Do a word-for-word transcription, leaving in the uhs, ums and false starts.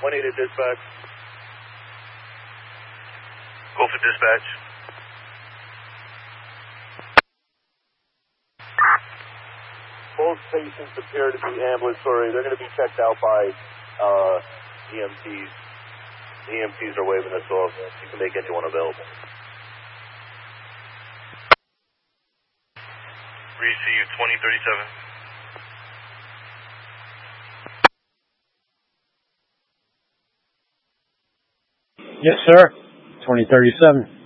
one eight to dispatch. Go for dispatch. Both patients appear to be ambulatory. They're going to be checked out by uh, E M Ts. The E M Ts are waving us off. You can make anyone available. Receive twenty thirty-seven. Yes, sir. twenty thirty-seven.